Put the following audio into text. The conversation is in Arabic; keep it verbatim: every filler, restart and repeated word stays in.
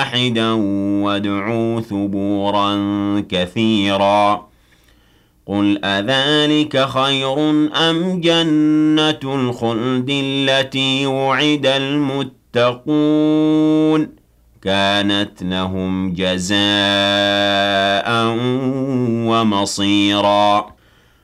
واحدا وادعوا ثبورا كثيرا قل أذلك خير أم جنة الخلد التي وعد المتقون كانت لهم جزاء ومصيرا